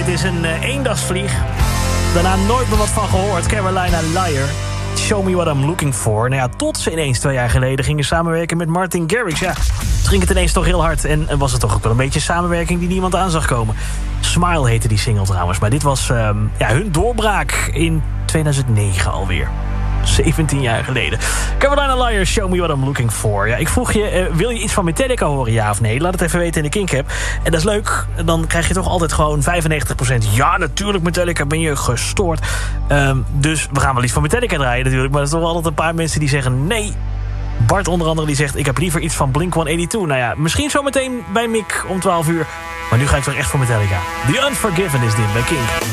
Dit is een eendagsvlieg. Daarna nooit meer wat van gehoord. Carolina Liar. Show me what I'm looking for. Nou ja, tot ze ineens 2 jaar geleden gingen samenwerken met Martin Garrix. Ja, het ging het ineens toch heel hard. En was het toch ook wel een beetje samenwerking die niemand aan zag komen. Smile heette die single trouwens. Maar dit was hun doorbraak in 2009 alweer. 17 jaar geleden. Carolina Liar, Show me what I'm looking for. Ja, ik vroeg je, wil je iets van Metallica horen, ja of nee? Laat het even weten in de Kink-app. En dat is leuk, dan krijg je toch altijd gewoon 95%. Ja, natuurlijk Metallica, ben je gestoord. Dus we gaan wel iets van Metallica draaien natuurlijk. Maar er zijn toch altijd een paar mensen die zeggen nee. Bart onder andere die zegt, ik heb liever iets van Blink-182. Nou ja, misschien zometeen bij Mick om 12 uur. Maar nu ga ik toch echt voor Metallica. The Unforgiven is dit bij Kink.